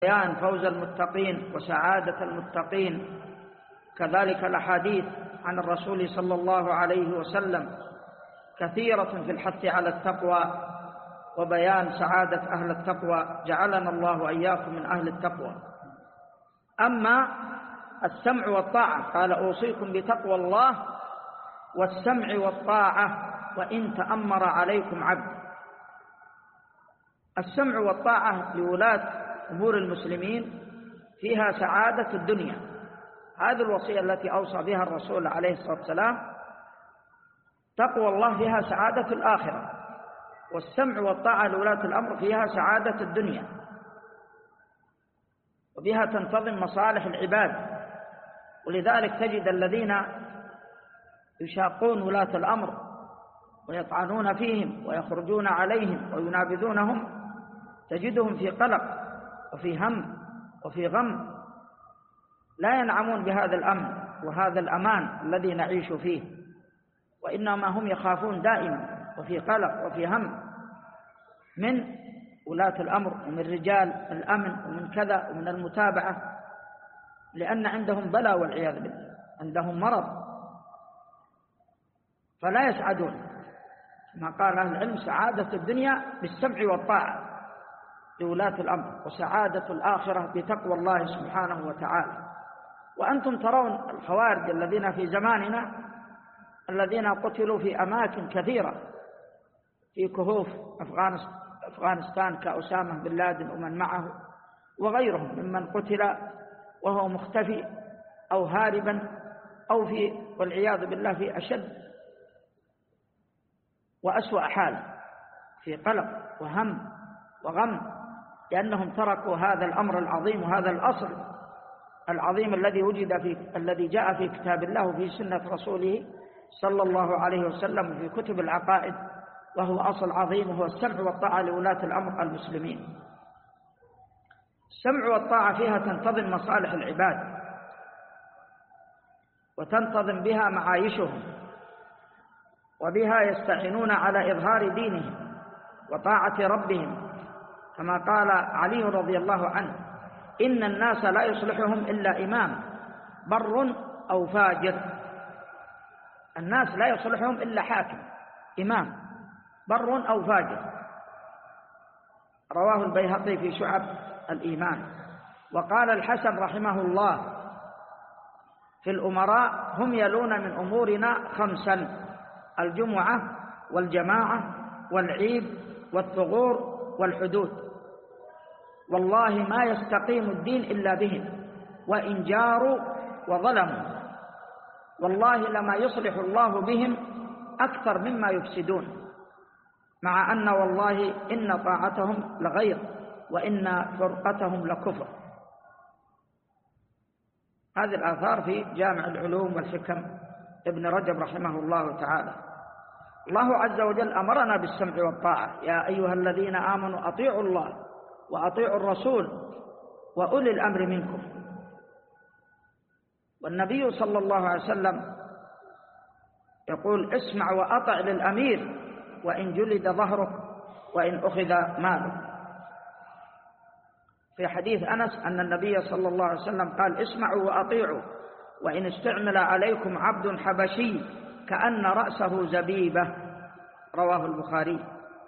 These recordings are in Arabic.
بيان فوز المتقين وسعادة المتقين، كذلك الأحاديث عن الرسول صلى الله عليه وسلم كثيرة في الحث على التقوى وبيان سعادة أهل التقوى، جعلنا الله وإياكم من أهل التقوى. أما السمع والطاعة قال: أوصيكم بتقوى الله والسمع والطاعة وإن تأمر عليكم عبد. السمع والطاعة لولاة أمور المسلمين فيها سعادة الدنيا، هذه الوصية التي أوصى بها الرسول عليه الصلاة والسلام. تقوى الله فيها سعادة الآخرة، والسمع والطاعة لولاة الأمر فيها سعادة الدنيا، وبها تنتظم مصالح العباد. ولذلك تجد الذين يشاقون ولاة الأمر ويطعنون فيهم ويخرجون عليهم وينابذونهم، تجدهم في قلق وفي هم وفي غم، لا ينعمون بهذا الأمن وهذا الأمان الذي نعيش فيه، وإنما هم يخافون دائما وفي قلق وفي هم من ولاة الأمر ومن رجال الأمن ومن كذا ومن المتابعة، لأن عندهم بلاء والعياذ بالله، عندهم مرض فلا يسعدون. كما قال أهل العلم: سعادة الدنيا بالسمع والطاعة لولاة الأمر، وسعادة الآخرة بتقوى الله سبحانه وتعالى. وأنتم ترون الخوارج الذين في زماننا الذين قتلوا في أماكن كثيرة في كهوف أفغانستان كأسامة بن لادن ومن معه وغيرهم ممن قتل وهو مختفي أو هاربا أو والعياذ بالله في أشد وأسوأ حال، في قلق وهم وغم، لأنهم تركوا هذا الأمر العظيم وهذا الأصل العظيم الذي جاء في كتاب الله وفي سنة رسوله صلى الله عليه وسلم وفي كتب العقائد، وهو أصل عظيم، وهو السمع والطاعة لولاة الأمر المسلمين. السمع والطاعة فيها تنتظم مصالح العباد وتنتظم بها معايشهم، وبها يستعينون على إظهار دينهم وطاعة ربهم، كما قال علي رضي الله عنه: إن الناس لا يصلحهم إلا إمام بر أو فاجر. الناس لا يصلحهم إلا حاكم إمام بر أو فاجر، رواه البيهقي في شعب الإيمان. وقال الحسن رحمه الله في الأمراء: هم يلون من أمورنا 5: الجمعة والجماعة والعيد والثغور والحدود، والله ما يستقيم الدين إلا بهم، وإن جاروا وظلموا، والله لما يصلح الله بهم أكثر مما يفسدون، مع أن والله إن طاعتهم لغير وإن فرقتهم لكفر. هذه الآثار في جامع العلوم والحكم ابن رجب رحمه الله تعالى. الله عز وجل أمرنا بالسمع والطاعة: يا أيها الذين آمنوا أطيعوا الله وأطيعوا الرسول وأولي الأمر منكم. والنبي صلى الله عليه وسلم يقول: اسمع وأطع للأمير وإن جلد ظهرك وإن أخذ مالك. في حديث أنس أن النبي صلى الله عليه وسلم قال: اسمعوا وأطيعوا وإن استعمل عليكم عبد حبشي كأن رأسه زبيبة، رواه البخاري.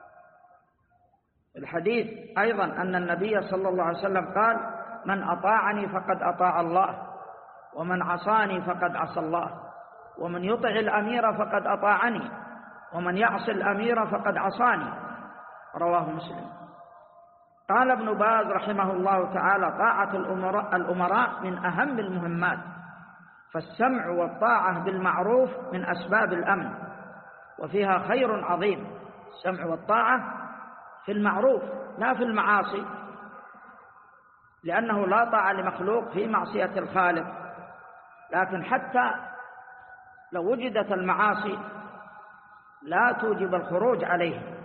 الحديث أيضا أن النبي صلى الله عليه وسلم قال: من أطاعني فقد أطاع الله، ومن عصاني فقد عصى الله، ومن يطع الأمير فقد أطاعني، ومن يعص الأمير فقد عصاني، رواه مسلم. قال ابن باز رحمه الله تعالى: طاعة الأمراء من أهم المهمات، فالسمع والطاعة بالمعروف من أسباب الأمن، وفيها خير عظيم. السمع والطاعة في المعروف لا في المعاصي، لأنه لا طاعة لمخلوق في معصية الخالق، لكن حتى لو وجدت المعاصي لا توجب الخروج عليه،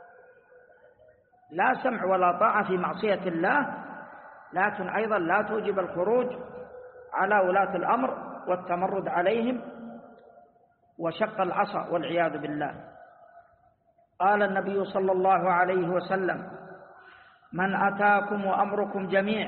لا سمع ولا طاعة في معصية الله، لكن أيضا لا توجب الخروج على ولاة الأمر والتمرد عليهم وشق العصا والعياذ بالله. قال النبي صلى الله عليه وسلم: من أتاكم وأمركم جميع